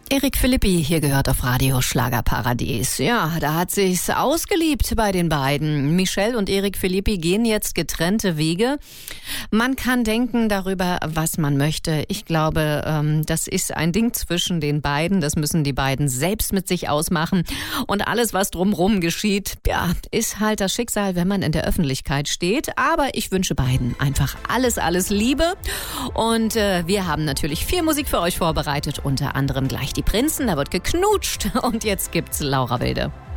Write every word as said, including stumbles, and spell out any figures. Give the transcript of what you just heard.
Erik Philippi, hier gehört auf Radio Schlagerparadies. Ja, da hat sich's ausgeliebt bei den beiden. Michelle und Erik Philippi gehen jetzt getrennte Wege. Man kann denken darüber, was man möchte. Ich glaube, ähm, das ist ein Ding zwischen den beiden. Das müssen die beiden selbst mit sich ausmachen. Und alles, was drumherum geschieht, ja, ist halt das Schicksal, wenn man in der Öffentlichkeit steht. Aber ich wünsche beiden einfach alles, alles Liebe. Und äh, wir haben natürlich viel Musik für euch vorbereitet, unter anderem gleich die Die Prinzen, da wird geknutscht und jetzt gibt's Laura Wilde.